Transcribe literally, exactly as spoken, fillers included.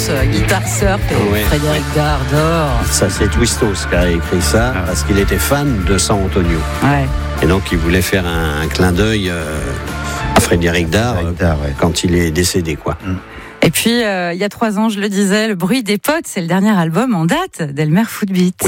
plus euh, guitare surf et Ouais, Frédéric ouais. Dardor. Ça, c'est Twistos qui a écrit ça Ah. parce qu'il était fan de San Antonio. Ouais. Et donc, il voulait faire un, un clin d'œil euh, à Frédéric Dard Frédéric Dard, ouais. quand il est décédé, quoi. Et puis, euh, il y a trois ans, je le disais, Le bruit des potes, c'est le dernier album en date d'Elmer Footbeat.